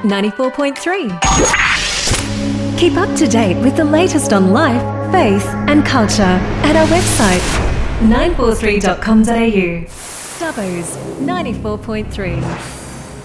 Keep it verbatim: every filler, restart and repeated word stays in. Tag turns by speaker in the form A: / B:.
A: ninety-four point three. Keep up to date with the latest on life, faith and culture at our website nine four three dot com dot a u. Dubbo's ninety-four point three.